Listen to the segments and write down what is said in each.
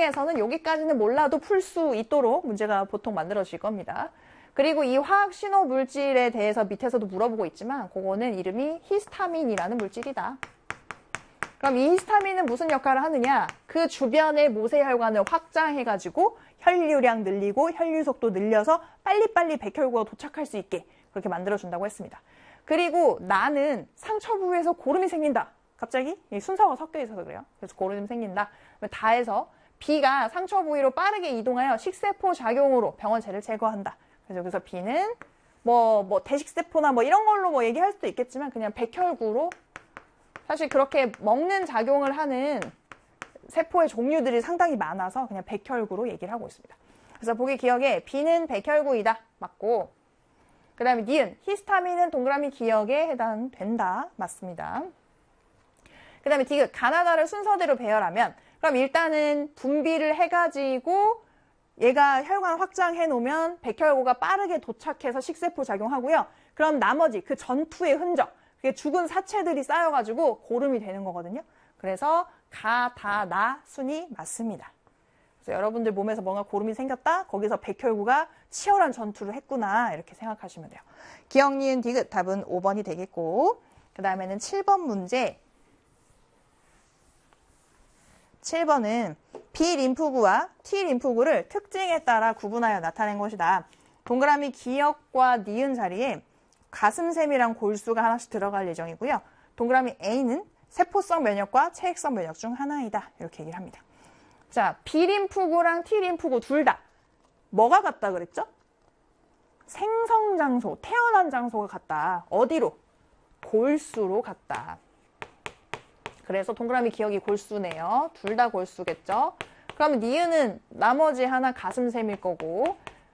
B에서는 여기까지는 몰라도 풀 수 있도록 문제가 보통 만들어질 겁니다. 그리고 이 화학 신호 물질에 대해서 밑에서도 물어보고 있지만 그거는 이름이 히스타민이라는 물질이다. 그럼 이 히스타민은 무슨 역할을 하느냐? 그 주변의 모세혈관을 확장해가지고 혈류량 늘리고 혈류 속도 늘려서 빨리빨리 백혈구가 도착할 수 있게 그렇게 만들어준다고 했습니다. 그리고 나는 상처 부위에서 고름이 생긴다. 갑자기 순서가 섞여 있어서 그래요. 그래서 고름이 생긴다. 다해서 B가 상처 부위로 빠르게 이동하여 식세포 작용으로 병원체를 제거한다. 그래서 여기서 B는 뭐 대식세포나 뭐 이런 걸로 뭐 얘기할 수도 있겠지만 그냥 백혈구로 사실 그렇게 먹는 작용을 하는 세포의 종류들이 상당히 많아서 그냥 백혈구로 얘기를 하고 있습니다. 그래서 보기 기억에 B는 백혈구이다. 맞고 그 다음에 니은 히스타민은 동그라미 기억에 해당된다. 맞습니다. 그 다음에 디귿 가나다를 순서대로 배열하면 그럼 일단은 분비를 해가지고 얘가 혈관 확장해 놓으면 백혈구가 빠르게 도착해서 식세포 작용하고요. 그럼 나머지 그 전투의 흔적, 그게 죽은 사체들이 쌓여가지고 고름이 되는 거거든요. 그래서 가, 다, 나 순이 맞습니다. 그래서 여러분들 몸에서 뭔가 고름이 생겼다? 거기서 백혈구가 치열한 전투를 했구나 이렇게 생각하시면 돼요. 기억, 니은, 디귿 답은 5번이 되겠고 그 다음에는 7번 문제 7번은 B림프구와 T림프구를 특징에 따라 구분하여 나타낸 것이다. 동그라미 기억과 니은 자리에 가슴샘이랑 골수가 하나씩 들어갈 예정이고요. 동그라미 A는 세포성 면역과 체액성 면역 중 하나이다. 이렇게 얘기를 합니다. 자, B림프구랑 T림프구 둘 다 뭐가 같다 그랬죠? 생성 장소, 태어난 장소가 같다. 어디로? 골수로 같다. 그래서 동그라미 기억이 골수네요. 둘 다 골수겠죠? 그러면 니은은 나머지 하나 가슴샘일 거고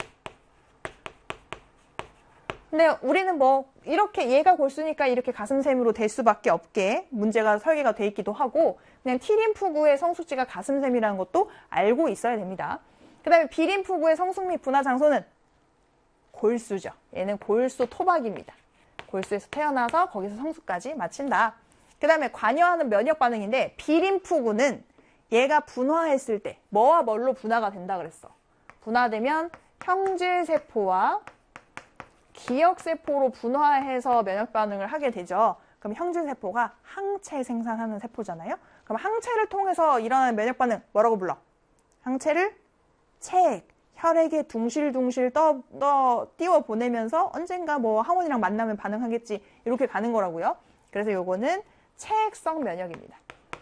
근데 우리는 뭐 이렇게 얘가 골수니까 이렇게 가슴샘으로 될 수밖에 없게 문제가 설계가 돼 있기도 하고 그냥 T림프구의 성숙지가 가슴샘이라는 것도 알고 있어야 됩니다. 그 다음에 B림프구의 성숙 및 분화 장소는 골수죠. 얘는 골수 토박입니다. 골수에서 태어나서 거기서 성숙까지 마친다. 그 다음에 관여하는 면역 반응인데 B림프구는 얘가 분화했을 때 뭐와 뭘로 분화가 된다 그랬어. 분화되면 형질세포와 기억세포로 분화해서 면역 반응을 하게 되죠. 그럼 형질세포가 항체 생산하는 세포잖아요. 그럼 항체를 통해서 일어나는 면역 반응 뭐라고 불러? 항체를 체액, 혈액에 둥실둥실 띄워 보내면서 언젠가 뭐 항원이랑 만나면 반응하겠지 이렇게 가는 거라고요. 그래서 요거는 체액성 면역입니다.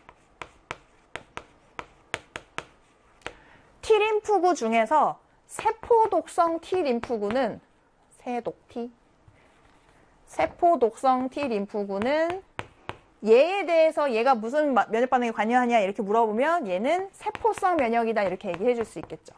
T림프구 중에서 세포독성 T림프구는 세포독성 T림프구는 얘에 대해서 얘가 무슨 면역 반응에 관여하냐 이렇게 물어보면 얘는 세포성 면역이다 이렇게 얘기해 줄 수 있겠죠.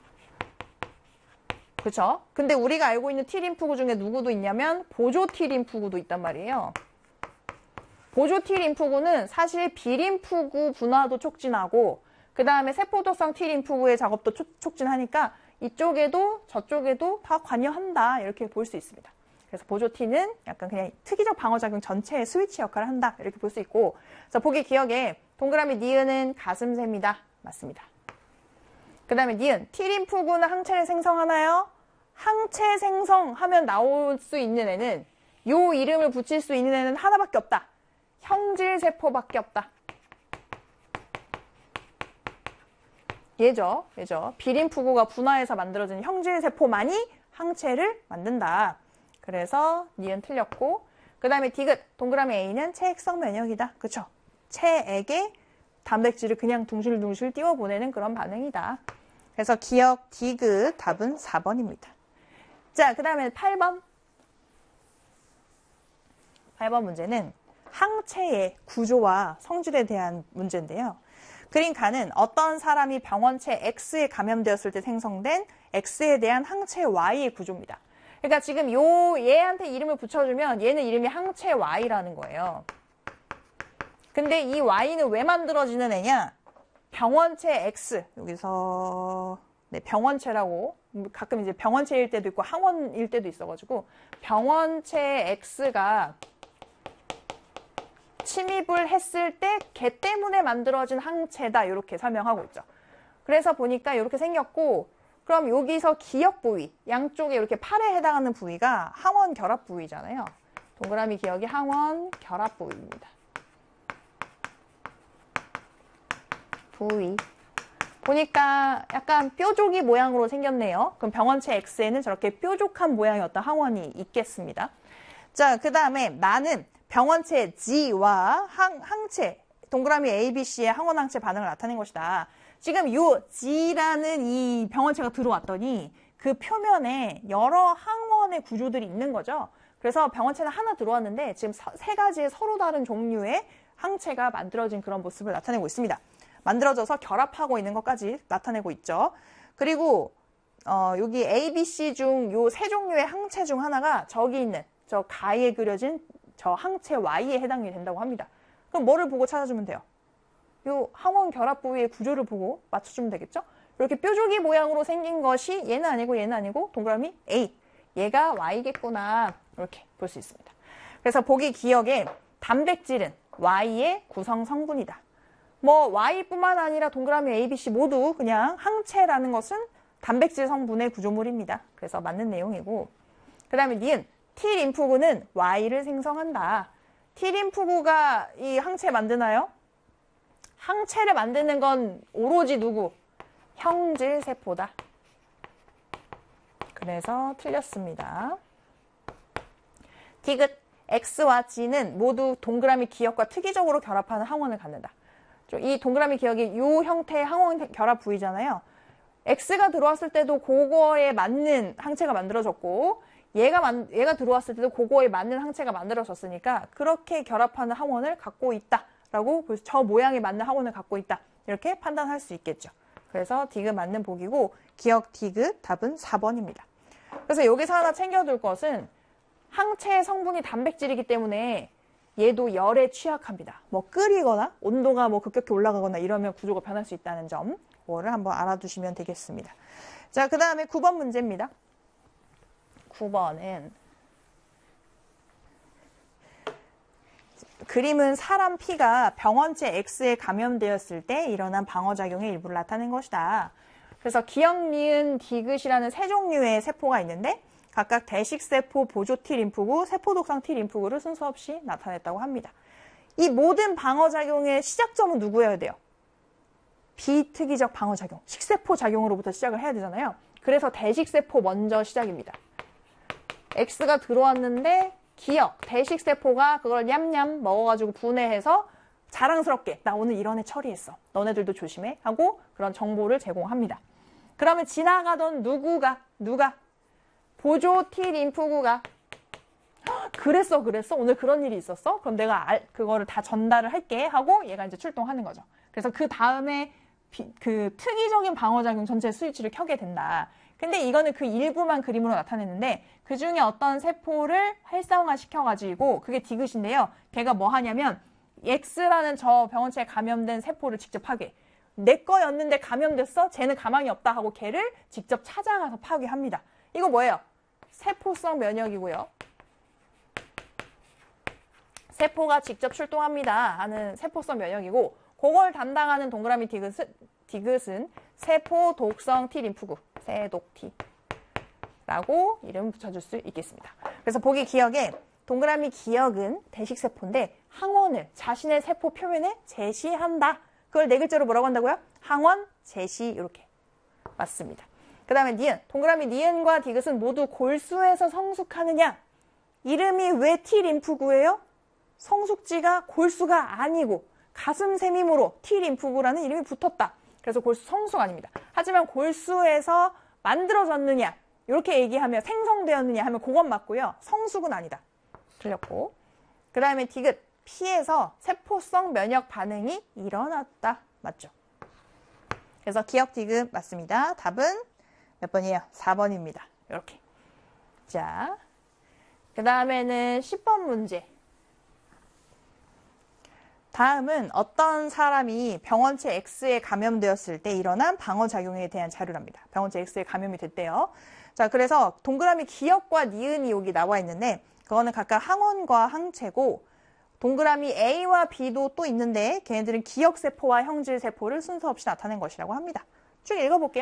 그렇죠? 근데 우리가 알고 있는 T림프구 중에 누구도 있냐면 보조 T림프구도 있단 말이에요. 보조 T림프구는 사실 B림프구 분화도 촉진하고 그 다음에 세포독성 T림프구의 작업도 촉진하니까 이쪽에도 저쪽에도 다 관여한다 이렇게 볼 수 있습니다. 그래서 보조 T는 약간 그냥 특이적 방어작용 전체의 스위치 역할을 한다 이렇게 볼 수 있고 자 보기 기억에 동그라미 니은은 가슴샘이다. 맞습니다. 그 다음에 니은 T림프구는 항체를 생성하나요? 항체 생성하면 나올 수 있는 애는 요 이름을 붙일 수 있는 애는 하나밖에 없다. 형질세포밖에 없다. 얘죠. B림프구가 분화해서 만들어진 형질세포만이 항체를 만든다. 그래서 니은 틀렸고 그 다음에 디귿 동그라미 A는 체액성 면역이다. 그쵸? 체액에 단백질을 그냥 둥실둥실 띄워보내는 그런 반응이다. 그래서 기억 디귿 답은 4번입니다. 자, 그 다음에 8번. 8번 문제는 항체의 구조와 성질에 대한 문제인데요. 그림가는 어떤 사람이 병원체 X에 감염되었을 때 생성된 X에 대한 항체 Y의 구조입니다. 그러니까 지금 얘한테 이름을 붙여주면 얘는 이름이 항체 Y라는 거예요. 근데 이 Y는 왜 만들어지는 애냐? 병원체 X, 여기서 병원체라고 가끔 이제 병원체일 때도 있고 항원일 때도 있어가지고 병원체 X가 침입을 했을 때 걔 때문에 만들어진 항체다 이렇게 설명하고 있죠. 그래서 보니까 이렇게 생겼고, 그럼 여기서 기역 부위, 양쪽에 이렇게 팔에 해당하는 부위가 항원 결합 부위잖아요. 동그라미 기역이 항원 결합 부위입니다. 부위. 보니까 약간 뾰족이 모양으로 생겼네요. 그럼 병원체 X에는 저렇게 뾰족한 모양의 어떤 항원이 있겠습니다. 자, 그 다음에 나는 병원체 G와 항체, 동그라미 ABC의 항원 항체 반응을 나타낸 것이다. 지금 이 G라는 이 병원체가 들어왔더니 그 표면에 여러 항원의 구조들이 있는 거죠. 그래서 병원체는 하나 들어왔는데 지금 세 가지의 서로 다른 종류의 항체가 만들어진 그런 모습을 나타내고 있습니다. 만들어져서 결합하고 있는 것까지 나타내고 있죠. 그리고 여기 ABC 중 요 세 종류의 항체 중 하나가 저기 있는 저 가에 그려진 저 항체 Y에 해당이 된다고 합니다. 그럼 뭐를 보고 찾아주면 돼요? 요 항원 결합 부위의 구조를 보고 맞춰주면 되겠죠? 이렇게 뾰족이 모양으로 생긴 것이 얘는 아니고 동그라미 A. 얘가 Y겠구나. 이렇게 볼 수 있습니다. 그래서 보기 기억에 단백질은 Y의 구성 성분이다. 뭐 Y뿐만 아니라 동그라미 ABC 모두 그냥 항체라는 것은 단백질 성분의 구조물입니다. 그래서 맞는 내용이고, 그 다음에 니은 T림프구는 Y를 생성한다. T림프구가 이 항체 만드나요? 항체를 만드는 건 오로지 누구? 형질세포다. 그래서 틀렸습니다. 디귿 X와 G는 모두 동그라미 기역과 특이적으로 결합하는 항원을 갖는다. 이 동그라미 기역이 이 형태의 항원 결합 부위잖아요. X가 들어왔을 때도 그거에 맞는 항체가 만들어졌고, 얘가 들어왔을 때도 그거에 맞는 항체가 만들어졌으니까 그렇게 결합하는 항원을 갖고 있다라고 저 모양에 맞는 항원을 갖고 있다. 이렇게 판단할 수 있겠죠. 그래서 디귿 맞는 보기고 기역 디귿 답은 4번입니다. 그래서 여기서 하나 챙겨둘 것은 항체의 성분이 단백질이기 때문에 얘도 열에 취약합니다. 뭐 끓이거나 온도가 뭐 급격히 올라가거나 이러면 구조가 변할 수 있다는 점, 그거를 한번 알아두시면 되겠습니다. 자, 그 다음에 9번 문제입니다. 9번은 그림은 사람 피가 병원체 X에 감염되었을 때 일어난 방어작용의 일부를 나타낸 것이다. 그래서 기역, 니은, 디귿이라는 세 종류의 세포가 있는데 각각 대식세포, 보조 T림프구, 세포독성 T림프구를 순서 없이 나타냈다고 합니다. 이 모든 방어작용의 시작점은 누구여야 돼요? 비특이적 방어작용, 식세포 작용으로부터 시작을 해야 되잖아요. 그래서 대식세포 먼저 시작입니다. X가 들어왔는데 기역, 대식세포가 그걸 냠냠 먹어가지고 분해해서 자랑스럽게 나 오늘 이런 애 처리했어. 너네들도 조심해 하고 그런 정보를 제공합니다. 그러면 지나가던 누가? 보조 T림프구가 그랬어? 오늘 그런 일이 있었어? 그럼 내가 그거를 다 전달을 할게 하고 얘가 이제 출동하는 거죠. 그래서 그 다음에 그 특이적인 방어작용 전체 스위치를 켜게 된다. 근데 이거는 그 일부만 그림으로 나타냈는데 그 중에 어떤 세포를 활성화 시켜가지고 그게 디귿인데요. 걔가 뭐 하냐면 X라는 저 병원체에 감염된 세포를 직접 파괴. 내 거였는데 감염됐어? 쟤는 가망이 없다 하고 걔를 직접 찾아가서 파괴합니다. 이거 뭐예요? 세포성 면역이고요. 세포가 직접 출동합니다 하는 세포성 면역이고, 그걸 담당하는 동그라미 디귿은 세포 독성 T림프구, 세독T라고 이름 붙여줄 수 있겠습니다. 그래서 보기 기역에 동그라미 기역은 대식세포인데 항원을 자신의 세포 표면에 제시한다. 그걸 네 글자로 뭐라고 한다고요? 항원 제시, 이렇게 맞습니다. 그 다음에 니은, 동그라미 니은과 디귿은 모두 골수에서 성숙하느냐? 이름이 왜 T림프구예요? 성숙지가 골수가 아니고 가슴세미모로 T림프구라는 이름이 붙었다. 그래서 골수 성숙 아닙니다. 하지만 골수에서 만들어졌느냐? 이렇게 얘기하면 생성되었느냐 하면 그건 맞고요. 성숙은 아니다. 틀렸고. 그 다음에 디귿, 피에서 세포성 면역 반응이 일어났다. 맞죠? 그래서 기역 디귿 맞습니다. 답은 몇 번이에요? 4번입니다. 이렇게. 자, 그 다음에는 10번 문제. 다음은 어떤 사람이 병원체 X에 감염되었을 때 일어난 방어작용에 대한 자료랍니다. 병원체 X에 감염이 됐대요. 자, 그래서 동그라미 기역과 니은이 여기 나와 있는데 그거는 각각 항원과 항체고, 동그라미 A와 B도 또 있는데 걔네들은 기역세포와 형질세포를 순서 없이 나타낸 것이라고 합니다. 쭉 읽어볼게요.